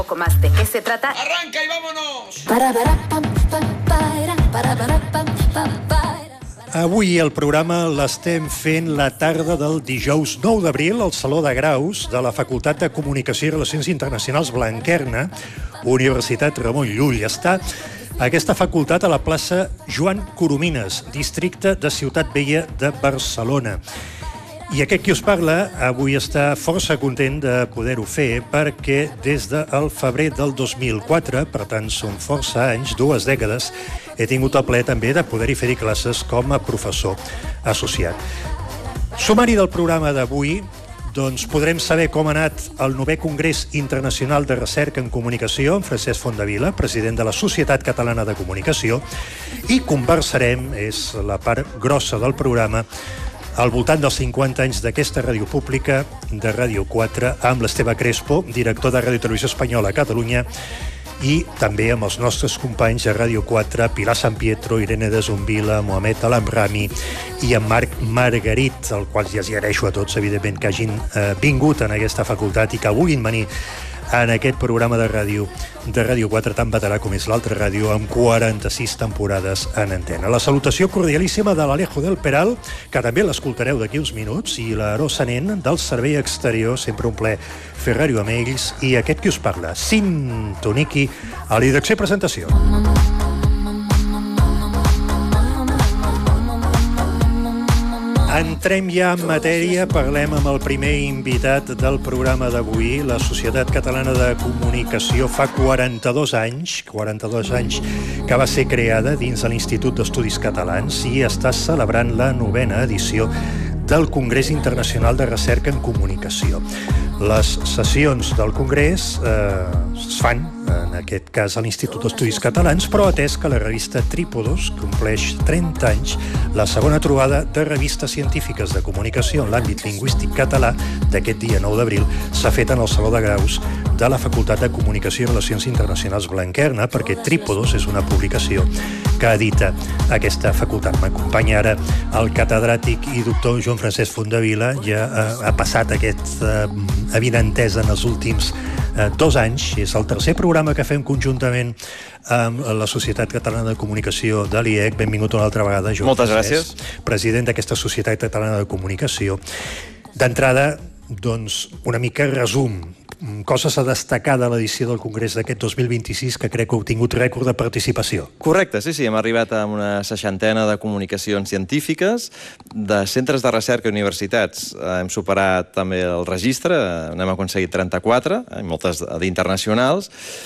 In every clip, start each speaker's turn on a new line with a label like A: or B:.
A: poco más de qué se trata.
B: ¡Arranca y vámonos!
C: Avui el programa l'estem fent la tarda del dijous 9 d'abril al Saló de Graus de la Facultat de Comunicació i Relacions Internacionals Blanquerna, Universitat Ramon Llull. Està aquesta facultat a la plaça Joan Coromines, districte de Ciutat Vella de Barcelona. I aquest qui us parla avui està força content de poder-ho fer perquè des del febrer del 2004, per tant són força anys, 2 dècades, he tingut el plaer també de poder-hi fer classes com a professor associat. Sumari del programa d'avui, doncs podrem saber com ha anat el 9è Congrés Internacional de Recerca en Comunicació amb Francesc Fondevila, president de la Societat Catalana de Comunicació, i conversarem, és la part grossa del programa, al voltant dels 50 anys d'aquesta ràdio pública, de Ràdio 4, amb l'Esteve Crespo, director de Ràdio Televisió Espanyola a Catalunya, i també amb els nostres companys de Ràdio 4, Pilar San Pietro, Irene de Zumbila, Mohamed Alamrami i en Marc Margarit, al qual ja els agraeixo a tots, evidentment, que hagin vingut en aquesta facultat i que vulguin venir en aquest programa de Ràdio 4, tan veterà com és l'altra ràdio, amb 46 temporades en antena. La salutació cordialíssima de l'Alejo del Peral, que també l'escoltareu d'aquí uns minuts, i l'Arosa Nen, del Servei Exterior, sempre un plaer fer ràdio amb ells, i aquest qui us parla, Cint Toniqui, a la direcció i presentació. Entrem ja en matèria, parlem amb el primer invitat del programa d'avui. La Societat Catalana de Comunicació fa 42 anys que va ser creada dins de l'Institut d'Estudis Catalans i està celebrant la 9a edició del Congrés Internacional de Recerca en Comunicació. Les sessions del Congrés es fan, en aquest cas, a l'Institut d'Estudis Catalans, però atès que la revista Trípodos compleix 30 anys, la segona trobada de revistes científiques de comunicació en l'àmbit lingüístic català d'aquest dia 9 d'abril s'ha fet en el Saló de Graus de la Facultat de Comunicació i Relacions Internacionals Blanquerna, perquè Trípodos és una publicació que edita aquesta facultat. M'acompanya ara el catedràtic i doctor Joan Francesc Fondevila, ja ha passat aquesta avinentesa en els últims 2 anys. És el tercer programa que fem conjuntament amb la Societat Catalana de Comunicació de l'IEC. Benvingut una altra vegada, Joan.
D: Moltes gràcies.
C: President d'aquesta Societat Catalana de Comunicació. D'entrada, doncs, una mica resum. Coses a destacar de l'edició del Congrés d'aquest 2026, que crec que heu tingut rècord de participació.
D: Correcte, sí, hem arribat a una 60ena de comunicacions científiques, de centres de recerca i universitats. Hem superat també el registre, n'hem aconseguit 34, moltes d'internacionals,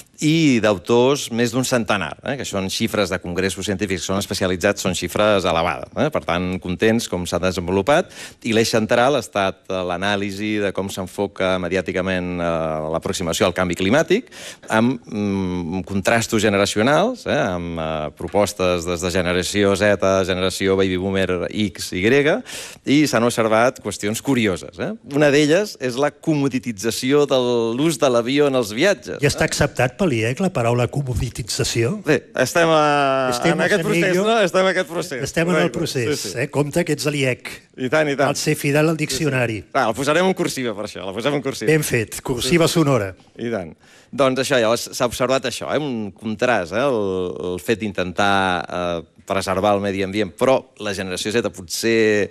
D: i d'autors més d'un centenar, que són xifres de congressos científics que són especialitzats, són xifres elevades. Per tant, contents com s'ha desenvolupat, i l'eix central ha estat l'anàlisi de com s'enfoca mediàticament l'aproximació al canvi climàtic, amb contrastos generacionals, amb propostes des de generació Z, generació baby boomer X, Y, i s'han observat qüestions curioses. Una d'elles és la comoditització de l'ús de l'avió en els viatges.
C: Ja està acceptat per l'IEC la paraula comoditització?
D: Bé, estem en aquest procés, no? Estem en aquest procés.
C: Estem en el procés. Compte que ets a l'IEC.
D: I tant, i tant.
C: Cal ser fidel al diccionari.
D: La posarem en cursiva, per això, la posem en cursiva.
C: Ben fet, cursiva sonora.
D: I tant. Doncs això, llavors s'ha observat això, un contrast, el fet d'intentar preservar el medi ambient, però la generació Z potser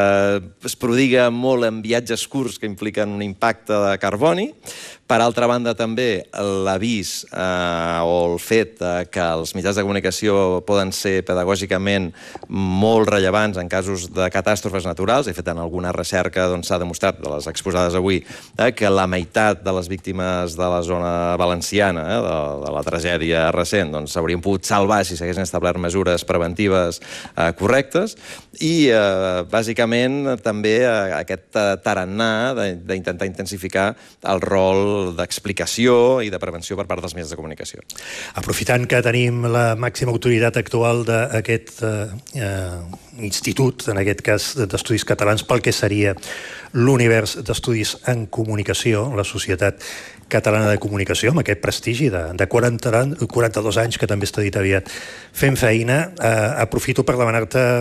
D: es prodiga molt en viatges curts que impliquen un impacte de carboni. Per altra banda, també l'avís o el fet que els mitjans de comunicació poden ser pedagògicament molt rellevants en casos de catàstrofes naturals. De fet, en alguna recerca s'ha demostrat, de les exposades avui, que la meitat de les víctimes de la zona valenciana, de la tragèdia recent, s'haurien pogut salvar si s'haguessin establert mesures preventives correctes. I, bàsicament, també aquest tarannà d'intentar intensificar el rol d'explicació i de prevenció per part dels mitjans de comunicació.
C: Aprofitant que tenim la màxima autoritat actual d'aquest institut, en aquest cas d'Estudis Catalans, pel que seria l'univers d'estudis en comunicació, la Societat Catalana de Comunicació, amb aquest prestigi de 42 anys, que també està dit aviat, fent feina, aprofito per demanar-te